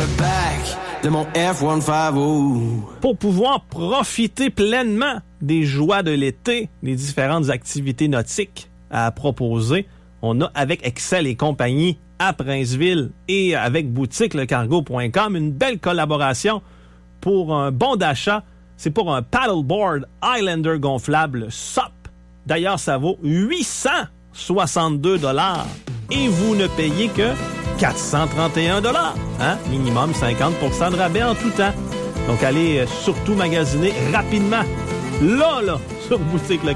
back de mon F-150. Pour pouvoir profiter pleinement des joies de l'été, des différentes activités nautiques à proposer, on a avec Excel et compagnie à Princeville et avec boutiquelecargo.com une belle collaboration pour un bon d'achat. C'est pour un paddleboard Highlander gonflable SOP. D'ailleurs, ça vaut 862 $ et vous ne payez que 431 $. Minimum 50% de rabais en tout temps. Donc, allez surtout magasiner rapidement. Là, sur Boutique Le